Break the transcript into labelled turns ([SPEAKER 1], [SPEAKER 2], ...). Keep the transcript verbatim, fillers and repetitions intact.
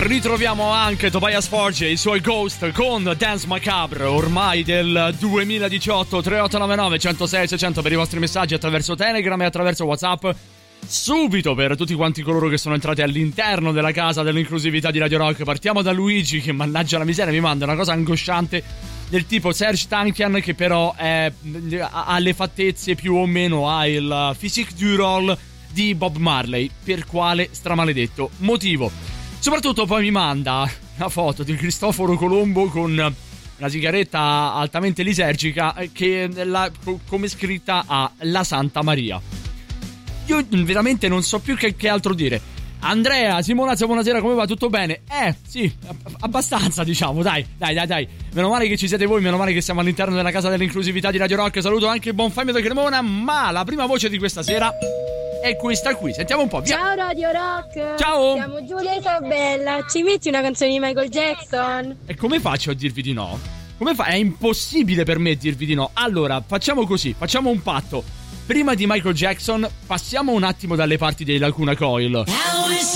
[SPEAKER 1] Ritroviamo anche Tobias Forge e i suoi Ghost con Dance Macabre, ormai del duemiladiciotto. Tre otto nove nove, centosei, seicento per i vostri messaggi attraverso Telegram e attraverso WhatsApp. Subito per tutti quanti coloro che sono entrati all'interno della casa dell'inclusività di Radio Rock. Partiamo da Luigi, che mannaggia la miseria mi manda una cosa angosciante del tipo Serge Tankian, che però è, ha le fattezze più o meno, ha il physique du rôle di Bob Marley. Per quale stramaledetto motivo? Soprattutto poi mi manda una foto di Cristoforo Colombo con una sigaretta altamente lisergica che la, come scritta ha La Santa Maria. Io veramente non so più che, che altro dire. Andrea, Simonazzo, buonasera, come va? Tutto bene? Eh, sì, abbastanza, diciamo, dai, dai, dai, dai. Meno male che ci siete voi, meno male che siamo all'interno della casa dell'inclusività di Radio Rock. Saluto anche il buon Fabio da Cremona, ma la prima voce di questa sera è questa qui. Sentiamo un po', via.
[SPEAKER 2] Ciao Radio Rock.
[SPEAKER 1] Ciao.
[SPEAKER 2] Siamo Giulia e Isabella. Ci metti una canzone di Michael Jackson?
[SPEAKER 1] E come faccio a dirvi di no? Come fa? È impossibile per me dirvi di no. Allora, facciamo così, facciamo un patto. Prima di Michael Jackson, passiamo un attimo dalle parti dei Lacuna Coil.